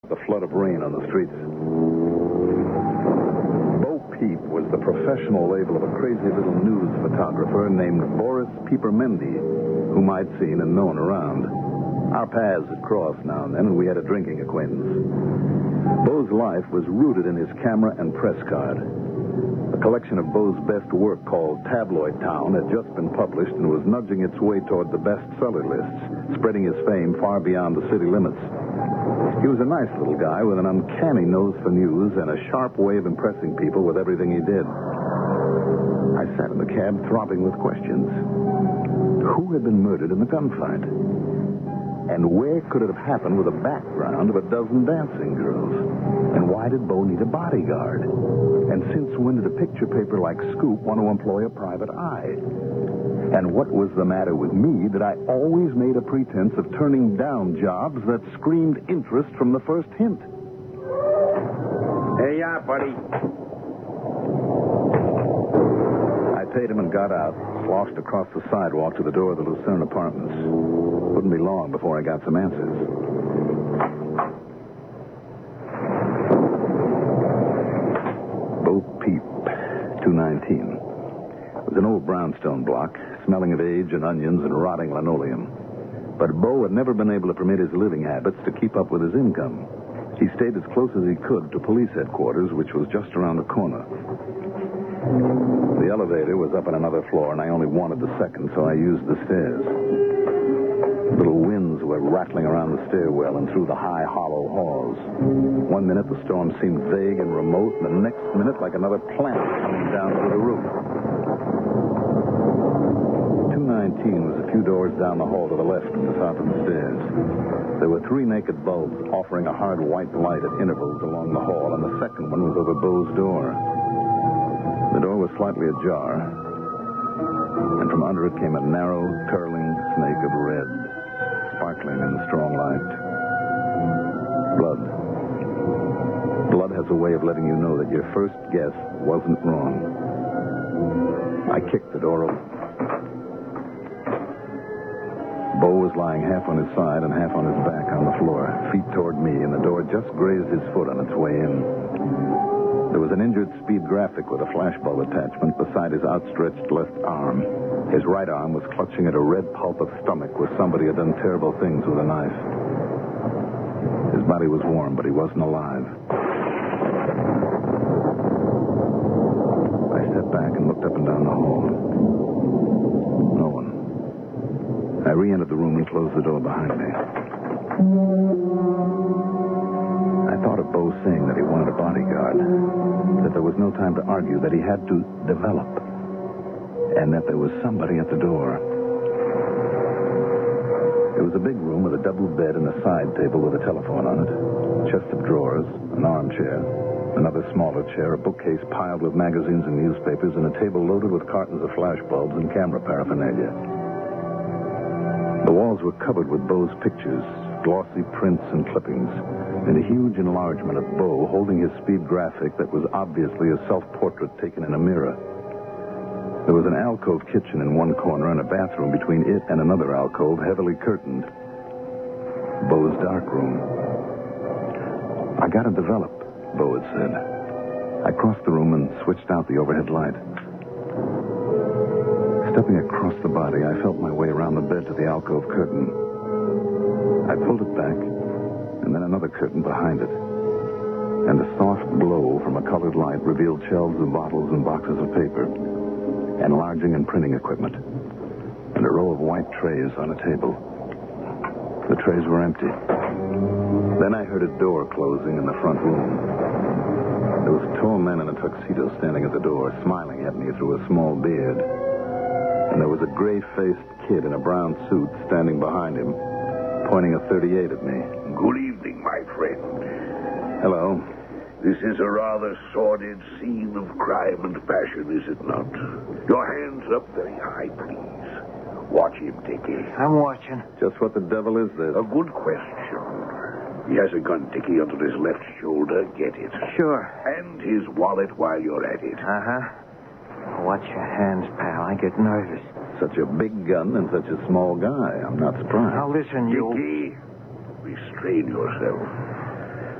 The flood of rain on the streets. Bo Peep was the professional label of a crazy little news photographer named Boris Piepermendy, whom I'd seen and known around. Our paths had crossed now and then, and we had a drinking acquaintance. Bo's life was rooted in his camera and press card. A collection of Bo's best work called Tabloid Town had just been published and was nudging its way toward the bestseller lists, spreading his fame far beyond the city limits. He was a nice little guy with an uncanny nose for news and a sharp way of impressing people with everything he did. I sat in the cab throbbing with questions. Who had been murdered in the gunfight? And where could it have happened with a background of a dozen dancing girls? And why did Bo need a bodyguard? And since when did a picture paper like Scoop want to employ a private eye? And what was the matter with me that I always made a pretense of turning down jobs that screamed interest from the first hint? Here you are, buddy. I paid him and got out, sloshed across the sidewalk to the door of the Lucerne Apartments. Wouldn't be long before I got some answers. Bo Peep, 219. It was an old brownstone block, smelling of age and onions and rotting linoleum. But Bo had never been able to permit his living habits to keep up with his income. He stayed as close as he could to police headquarters, which was just around the corner. The elevator was up on another floor, and I only wanted the second, so I used the stairs. Little winds were rattling around the stairwell and through the high, hollow halls. 1 minute, the storm seemed vague and remote, and the next minute, like another planet coming down through the roof. 219 was a few doors down the hall to the left at the top of the stairs. There were 3 naked bulbs offering a hard white light at intervals along the hall, and the second one was over Bo's door. The door was slightly ajar, and from under it came a narrow, curling snake of red, sparkling in the strong light. Blood. Blood has a way of letting you know that your first guess wasn't wrong. I kicked the door open. Bo was lying half on his side and half on his back on the floor, feet toward me, and the door just grazed his foot on its way in. There was an injured speed graphic with a flashbulb attachment beside his outstretched left arm. His right arm was clutching at a red pulp of stomach where somebody had done terrible things with a knife. His body was warm, but he wasn't alive. I stepped back and looked up and down the hall. No one. I re-entered the room and closed the door behind me. I thought of Bo saying that he wanted a bodyguard, that there was no time to argue, that he had to develop, and that there was somebody at the door. It was a big room with a double bed and a side table with a telephone on it, a chest of drawers, an armchair, another smaller chair, a bookcase piled with magazines and newspapers, and a table loaded with cartons of flashbulbs and camera paraphernalia. The walls were covered with Bo's pictures, glossy prints and clippings, and a huge enlargement of Bo holding his speed graphic that was obviously a self-portrait taken in a mirror. There was an alcove kitchen in one corner and a bathroom between it and another alcove heavily curtained. Bo's dark room. I gotta develop, Bo had said. I crossed the room and switched out the overhead light. Stepping across the body, I felt my way around the bed to the alcove curtain. I pulled it back, and then another curtain behind it. And a soft glow from a colored light revealed shelves of bottles and boxes of paper, enlarging and printing equipment, and a row of white trays on a table. The trays were empty. Then I heard a door closing in the front room. There was a tall man in a tuxedo standing at the door, smiling at me through a small beard. And there was a gray-faced kid in a brown suit standing behind him, pointing a .38 at me. Good evening, my friend. Hello. This is a rather sordid scene of crime and passion, is it not? Your hands up very high, please. Watch him, Dickie. I'm watching. Just what the devil is this? A good question. He has a gun, Dickie, under his left shoulder. Get it. Sure. And his wallet while you're at it. Uh-huh. Watch your hands, pal. I get nervous. Such a big gun and such a small guy. I'm not surprised. Now, listen, you... Dickie, restrain yourself.